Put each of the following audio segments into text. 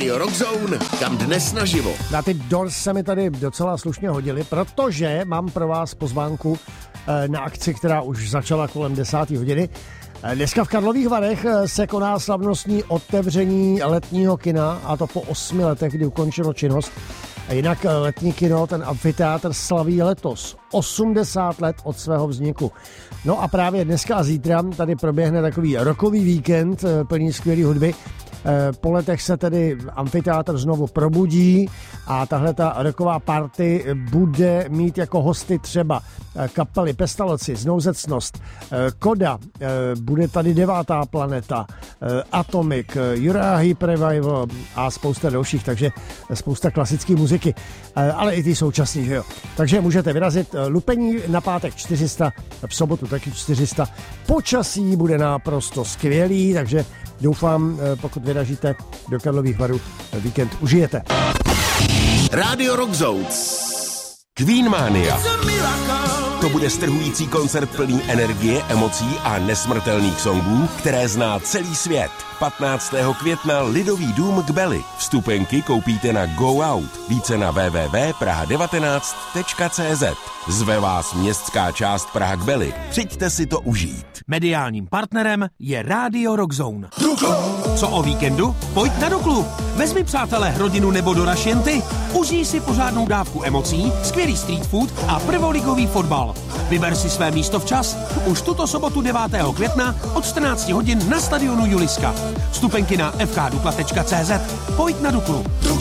Radio Rockzone, kam dnes naživo. Na ty Doors se mi tady docela slušně hodili, protože mám pro vás pozvánku na akci, která už začala kolem 10. hodiny. Dneska v Karlových Varech se koná slavnostní otevření letního kina, a to po 8 letech, kdy ukončilo činnost. A jinak letní kino, ten amfiteátr, slaví letos 80 let od svého vzniku. No a právě dneska a zítra tady proběhne takový rockový víkend plný skvělý hudby. Po letech se tedy amfiteátr znovu probudí a tahle ta rocková party bude mít jako hosty třeba kapely Pestalozzi, Znouzecnost, Koda, bude tady 9. planeta, Atomic, Uriah Heep Revival a spousta dalších, takže spousta klasické muziky, ale i ty současný, že jo. Takže můžete vyrazit, lupení na pátek 400, v sobotu taky 400, počasí bude naprosto skvělý, takže doufám, pokud vyražíte do Karlových Varů, víkend užijete. Radio Rockzone. Queen Mania. To bude strhující koncert plný energie, emocí a nesmrtelných songů, které zná celý svět. 15. května Lidový dům k Beli. Vstupenky koupíte na Go Out. Více na www.praha19.cz. Zve vás městská část Praha k Beli. Přijďte si to užít. Mediálním partnerem je Radio Rockzone. Co o víkendu? Pojď na Duklu. Vezmi, přátelé, rodinu nebo doraž jen ty. Užij si pořádnou dávku emocí, skvělý street food a prvoligový fotbal. Vyber si své místo včas. Už tuto sobotu 9. května od 14 hodin na stadionu Juliska. Vstupenky na fkdukla.cz. Pojď na Duklu.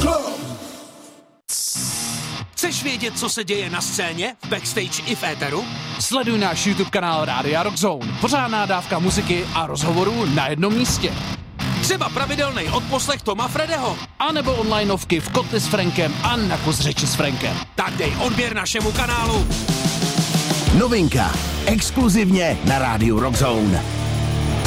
Chceš vědět, co se děje na scéně, v backstage i v éteru? Sleduj náš YouTube kanál Rádia Rockzone. Pořádná dávka muziky a rozhovorů na jednom místě. Třeba pravidelný odposlech Toma Fredeho. A nebo onlineovky v Kotli s Frankem a na kus řeči s Frankem. Tak dej odběr našemu kanálu. Novinka. Exkluzivně na Rádiu Rockzone.